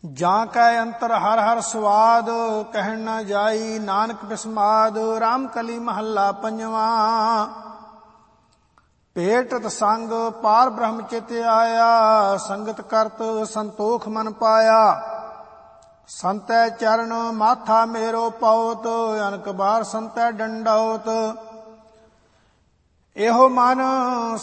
ਜਾਂ ਕੈ ਅੰਤਰ ਹਰ ਹਰ ਸਵਾਦ, ਕਹਿਣ ਨਾ ਜਾਈ ਨਾਨਕ ਬਿਸਮਾਦ। ਰਾਮ ਕਲੀ ਮਹੱਲਾ ਪੰਜਵਾਂ। ਭੇਟਤ ਸੰਗ ਪਾਰ ਬ੍ਰਹਮ ਚਿਤ ਆਇਆ, ਸੰਗਤ ਕਰਤ ਸੰਤੋਖ ਮਨ ਪਾਇਆ। ਸੰਤੈ ਚਰਨ ਮਾਥਾ ਮੇਰੋ ਪਉਤ, ਅਨਕ ਬਾਰ ਸੰਤੈ ਡੰਡਉਤ। ਇਹੋ ਮਨ